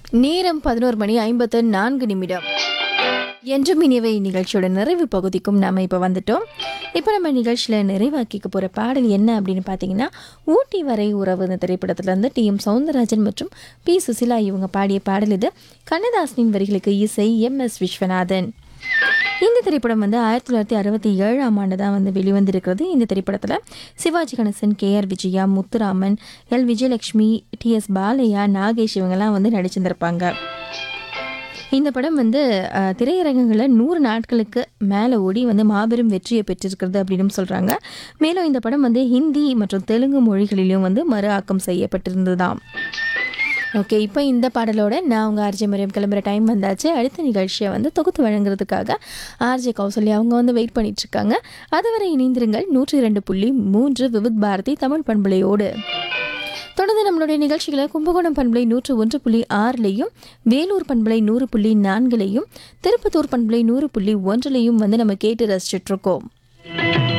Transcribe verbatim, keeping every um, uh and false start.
நேரம் பதினோரு மணி ஐம்பத்து நான்கு நிமிடம். என்றும் இனியவை நிகழ்ச்சியோட நிறைவு பகுதிக்கும் நாம் இப்போ வந்துட்டோம். இப்போ நம்ம நிகழ்ச்சியில் நிறைவாக்கிக்க போகிற பாடல் என்ன அப்படின்னு பார்த்தீங்கன்னா, ஊட்டி வரை உறவு இந்த திரைப்படத்திலேருந்து டி எம் சௌந்தரராஜன் மற்றும் பி சுசிலா இவங்க பாடிய பாடல் இது. கண்ணதாசனின் வரிகளுக்கு இசை எம் எஸ் விஸ்வநாதன். இந்த திரைப்படம் வந்து ஆயிரத்தி தொள்ளாயிரத்தி அறுபத்தி ஏழாம் ஆண்டு தான் வந்து வெளிவந்திருக்கிறது. இந்த திரைப்படத்தில் Sivaji Ganesan, K R Vijaya, Muthuraman, L Vijayalakshmi, D S Balaiah, Nagesh இவங்கெல்லாம் வந்து நடிச்சிருந்திருப்பாங்க. இந்த படம் வந்து திரையரங்குகளில் நூறு நாட்களுக்கு மேலே ஓடி வந்து மாபெரும் வெற்றியை பெற்றிருக்கிறது அப்படின்னு சொல்கிறாங்க. மேலும் இந்த படம் வந்து ஹிந்தி மற்றும் தெலுங்கு மொழிகளிலும் வந்து மறு ஆக்கம் செய்யப்பட்டிருந்ததாம். ஓகே, இப்போ இந்த பாடலோட நான் உங்கள் ஆர்ஜே மரியம் கிளம்புற டைம் வந்தாச்சு. அடுத்த நிகழ்ச்சியை வந்து தொகுத்து வழங்குறதுக்காக ஆர்ஜே கௌசல்யா அவங்க வந்து வெயிட் பண்ணிட்டுருக்காங்க. அதுவரை இணைந்திருங்கள் நூற்றி இரண்டு புள்ளி மூன்று விவித் பாரதி தமிழ் பண்பலையோடு. தொடர்ந்து நம்மளுடைய நிகழ்ச்சிகளை கும்பகோணம் பண்பலை நூற்று ஒன்று புள்ளி ஆறுலையும், வேலூர் பண்பலை நூறு புள்ளி நான்குலையும், திருப்பத்தூர் பண்பலை நூறு புள்ளி ஒன்றுலையும் வந்து நம்ம கேட்டு ரசிச்சுட்ருக்கோம்.